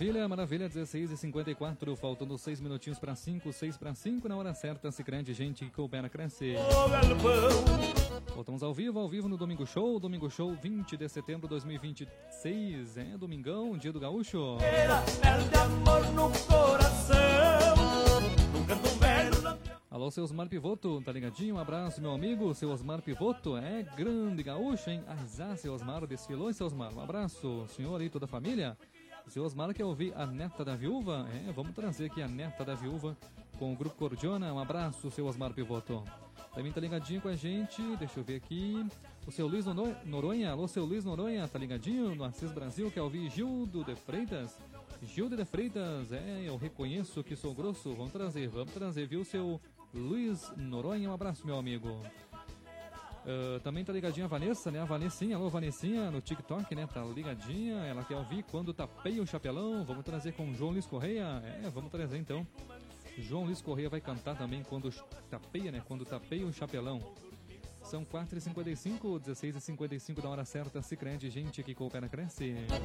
maravilha, maravilha, 16h54, faltando 6 minutinhos para 5, 6 para 5, na hora certa, Sicredi, gente que coopera, cresce. Voltamos ao vivo no Domingo Show, 20 de setembro de 2026, domingão, dia do gaúcho. Alô, seu Osmar Pivoto, tá ligadinho? Um abraço, meu amigo, seu Osmar Pivoto, grande gaúcho, hein? Aizá, seu Osmar, desfilou, hein, seu Osmar? Um abraço, senhor e toda a família. Seu Osmar quer ouvir a neta da viúva? Vamos trazer aqui a neta da viúva com o Grupo Cordiona. Um abraço, seu Osmar Pivoto. Também tá ligadinho com a gente, deixa eu ver aqui, o seu Luiz Noronha. Alô, seu Luiz Noronha, tá ligadinho no Assis Brasil, quer ouvir Gildo de Freitas? Gildo de Freitas, eu reconheço que sou grosso, vamos trazer, viu, seu Luiz Noronha, um abraço, meu amigo. Também tá ligadinha a Vanessa, né? A Vanessinha, alô Vanessinha, no TikTok, né? Tá ligadinha, ela quer ouvir Quando Tapeia o Chapelão. Vamos trazer com o João Luiz Correia. Vamos trazer então. João Luiz Correia vai cantar também Quando Tapeia, né? Quando Tapeia o Chapelão. São 4h55, 16h55 da hora certa. Sicredi, gente que coopera, cresce.